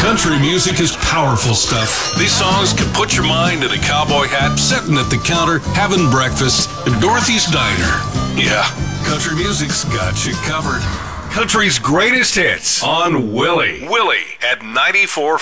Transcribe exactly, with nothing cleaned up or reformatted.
Country music is powerful stuff. These songs can put your mind in a cowboy hat, sitting at the counter, having breakfast at Dorothy's Diner. Yeah, country music's got you covered. Country's greatest hits on Willie. Willie at ninety-four point five.